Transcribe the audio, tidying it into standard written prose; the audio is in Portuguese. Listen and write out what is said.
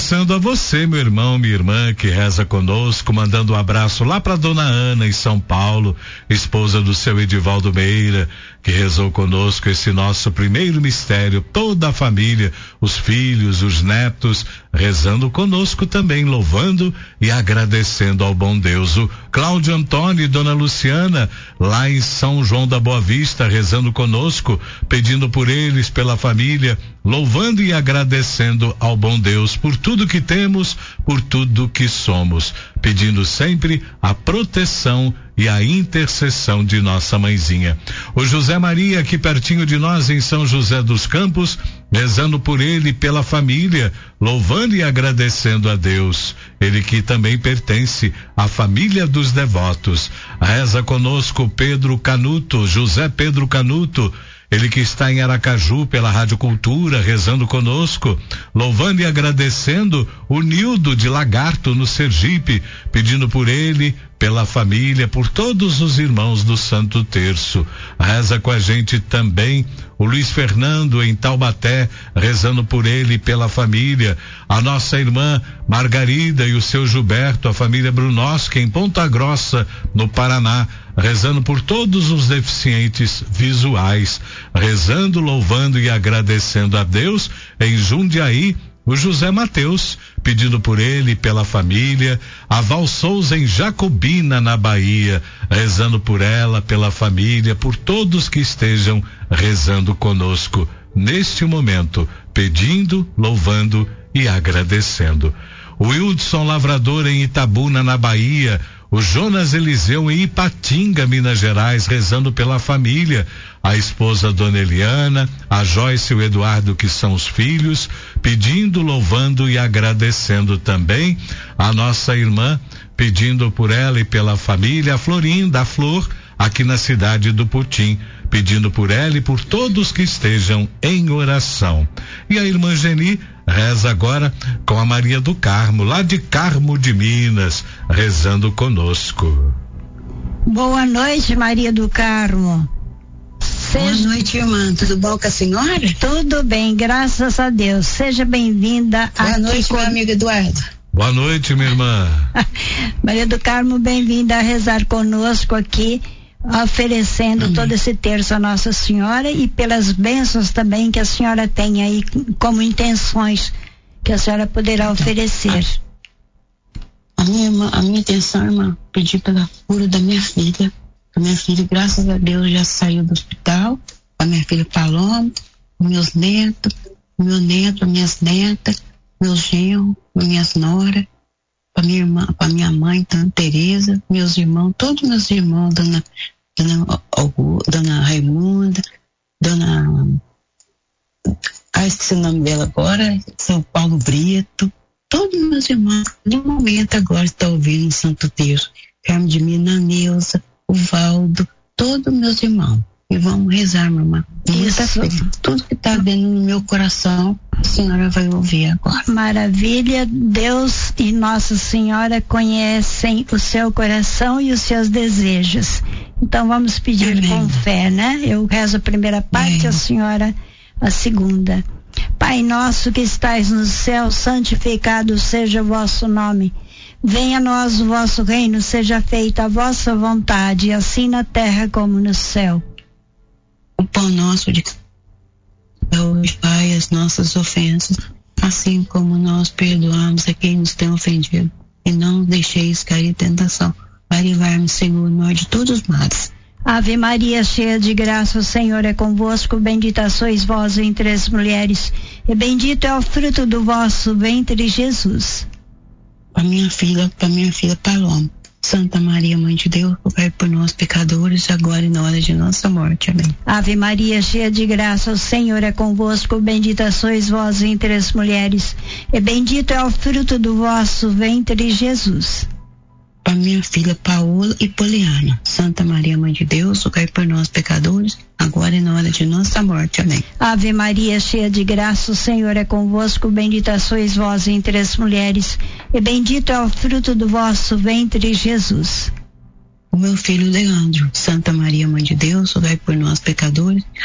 abraçando a você, meu irmão, minha irmã, que reza conosco, mandando um abraço lá pra dona Ana, em São Paulo, esposa do seu Edivaldo Meira, que rezou conosco esse nosso primeiro mistério, toda a família, os filhos, os netos, rezando conosco também, louvando e agradecendo ao bom Deus. O Cláudio Antônio e dona Luciana, lá em São João da Boa Vista, rezando conosco, pedindo por eles, pela família, louvando e agradecendo ao bom Deus por tudo que temos, por tudo que somos, pedindo sempre a proteção e a intercessão de nossa mãezinha. O José Maria, aqui pertinho de nós, em São José dos Campos, rezando por ele e pela família, louvando e agradecendo a Deus. Ele que também pertence à família dos devotos. Reza conosco Pedro Canuto, José Pedro Canuto, ele que está em Aracaju pela Rádio Cultura, rezando conosco, louvando e agradecendo o Nildo de Lagarto, no Sergipe, pedindo por ele, pela família, por todos os irmãos do Santo Terço. Reza com a gente também o Luiz Fernando em Taubaté, rezando por ele e pela família. A nossa irmã Margarida e o seu Gilberto, a família Brunoschi em Ponta Grossa, no Paraná, rezando por todos os deficientes visuais, rezando, louvando e agradecendo a Deus. Em Jundiaí, o José Mateus, pedindo por ele e pela família. A Val Souza em Jacobina, na Bahia, rezando por ela, pela família, por todos que estejam rezando conosco neste momento, pedindo, louvando e agradecendo. O Wildson Lavrador em Itabuna, na Bahia, o Jonas Eliseu em Ipatinga, Minas Gerais, rezando pela família, a esposa Dona Eliana, a Joyce e o Eduardo, que são os filhos, pedindo, louvando e agradecendo também a nossa irmã, pedindo por ela e pela família, a Florinda, a Flor, aqui na cidade do Putim, pedindo por ela e por todos que estejam em oração. E a irmã Geni reza agora com a Maria do Carmo, lá de Carmo de Minas, rezando conosco. Boa noite, Maria do Carmo. Boa noite, irmã. Tudo bom com a senhora? Tudo bem, graças a Deus. Seja bem-vinda. Boa noite, meu amigo Eduardo. Boa noite, minha irmã. Maria do Carmo, bem-vinda a rezar conosco aqui, oferecendo todo esse terço a Nossa Senhora e pelas bênçãos também que a senhora tem aí como intenções que a senhora poderá oferecer. A minha intenção, irmã, pedir pela cura da minha filha. A minha filha, graças a Deus, já saiu do hospital. A minha filha Paloma, meus netos, meu neto, minhas netas, meus genros, minhas noras, para minha irmã, para minha mãe, Dona Tereza, meus irmãos, todos meus irmãos, Dona Raimunda, esqueci o nome dela agora, São Paulo Brito, todos meus irmãos, no momento agora estão ouvindo Santo Terço, Carmo de Minas, Neuza, o Valdo, todos meus irmãos. E vamos rezar, mamãe. Tudo que está dentro do meu coração, a senhora vai ouvir agora. Maravilha. Deus e Nossa Senhora conhecem o seu coração e os seus desejos. Então vamos pedir com fé, né? Eu rezo a primeira parte, a senhora a segunda. Pai nosso que estais no céu, santificado seja o vosso nome. Venha a nós o vosso reino, seja feita a vossa vontade, assim na terra como no céu. O pão nosso de hoje, Pai, as nossas ofensas, assim como nós perdoamos a quem nos tem ofendido. E não nos deixeis cair em tentação, para livrar-nos, Senhor, nós de todos os males. Ave Maria, cheia de graça, o Senhor é convosco, bendita sois vós entre as mulheres, e bendito é o fruto do vosso ventre, Jesus. Para minha filha Paloma, Santa Maria, Mãe de Deus, rogai por nós pecadores, agora e na hora de nossa morte. Amém. Ave Maria, cheia de graça, o Senhor é convosco, bendita sois vós entre as mulheres, e bendito é o fruto do vosso ventre, Jesus. Para minha filha Paola e Poliana, Santa Maria, Mãe de Deus, rogai por nós pecadores, agora e na hora de nossa morte. Amém. Ave Maria, cheia de graça, o Senhor é convosco, bendita sois vós entre as mulheres, e bendito é o fruto do vosso ventre, Jesus. O meu filho Leandro, Santa Maria, Mãe de Deus, rogai por nós pecadores,